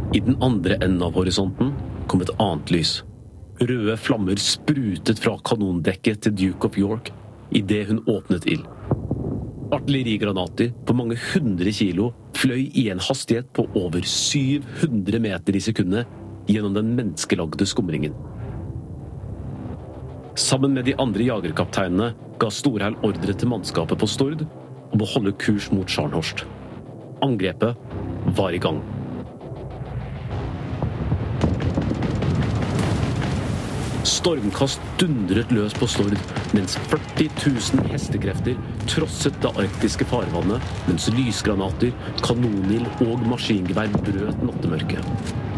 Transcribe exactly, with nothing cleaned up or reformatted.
I den andre enden av horisonten kom et annet lys. Røde flammer sprutet fra kanondekket til Duke of York i det hun åpnet ild. Artillerigranater på mange hundre kilo fløy i en hastighet på over syv hundre meter i sekundet gjennom den menneskelagde skumringen. Sammen med de andre jagerkapteinene ga Storheil ordre til mannskapet på Stord om å holde kurs mot Scharnhorst. Angrepet var i gang. Stormkast dundret løs på Stord, mens førti tusen hestekrefter trosset det arktiske farvannet, mens lysgranater, kanonild og maskingevær brøt nattemørket.